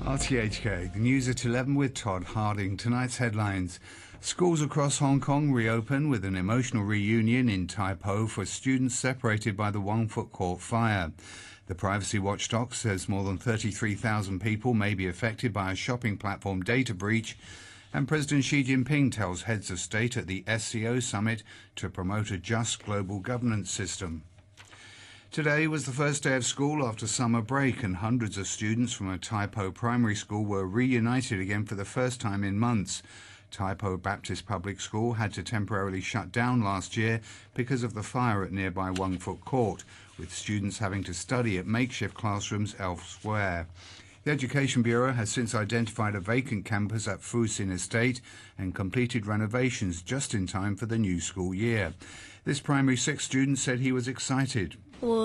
RTHK, the news at 11 with Todd Harding. Tonight's headlines. Schools across Hong Kong reopen with an emotional reunion in Tai Po for students separated by the Wong Fuk Court fire. The privacy watchdog says more than 33,000 people may be affected by a shopping platform data breach. And President Xi Jinping tells heads of state at the SCO summit to promote a just global governance system. Today was the first day of school after summer break, and hundreds of students from a Tai Po primary school were reunited again for the first time in months. Tai Po Baptist Public School had to temporarily shut down last year because of the fire at nearby Wong Fuk Court, with students having to study at makeshift classrooms elsewhere. The Education Bureau has since identified a vacant campus at Fu Sin Estate and completed renovations just in time for the new school year. This primary 6 student said he was excited.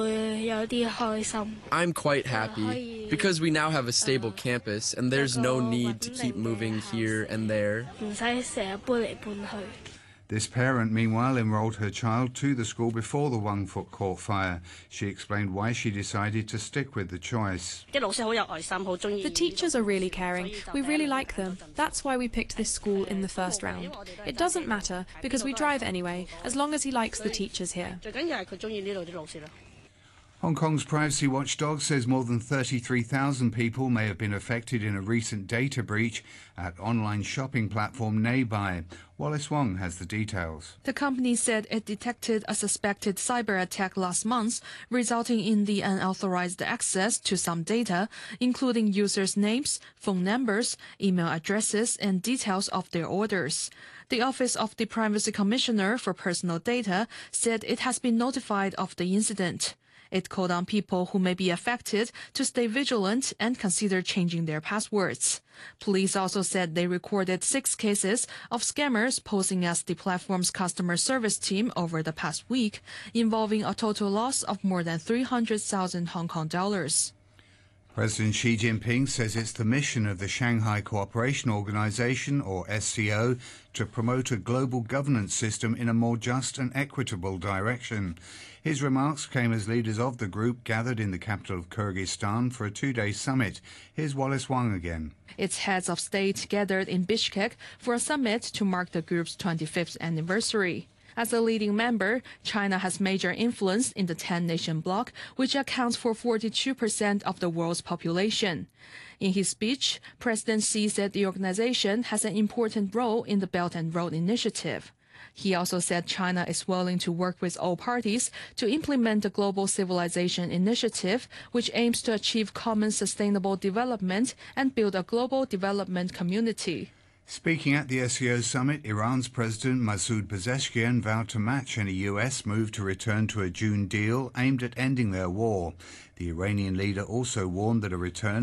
I'm quite happy because we now have a stable campus and there's no need to keep moving here and there. This parent, meanwhile, enrolled her child to the school before the Wong Fuk Court fire. She explained why she decided to stick with the choice. The teachers are really caring. We really like them. That's why we picked this school in the first round. It doesn't matter because we drive anyway, as long as he likes the teachers here. Hong Kong's privacy watchdog says more than 33,000 people may have been affected in a recent data breach at online shopping platform Neibai. Wallace Wong has the details. The company said it detected a suspected cyber attack last month, resulting in the unauthorized access to some data, including users' names, phone numbers, email addresses, and details of their orders. The Office of the Privacy Commissioner for Personal Data said it has been notified of the incident. It called on people who may be affected to stay vigilant and consider changing their passwords. Police also said they recorded 6 cases of scammers posing as the platform's customer service team over the past week, involving a total loss of more than 300,000 Hong Kong dollars. President Xi Jinping says it's the mission of the Shanghai Cooperation Organization, or SCO, to promote a global governance system in a more just and equitable direction. His remarks came as leaders of the group gathered in the capital of Kyrgyzstan for a 2-day summit. Here's Wallace Wong again. Its heads of state gathered in Bishkek for a summit to mark the group's 25th anniversary. As a leading member, China has major influence in the 10-nation bloc, which accounts for 42% of the world's population. In his speech, President Xi said the organization has an important role in the Belt and Road Initiative. He also said China is willing to work with all parties to implement the Global Civilization Initiative, which aims to achieve common sustainable development and build a global development community. Speaking at the SCO summit, Iran's President Masoud Pezeshkian vowed to match any US move to return to a June deal aimed at ending their war. The Iranian leader also warned that a return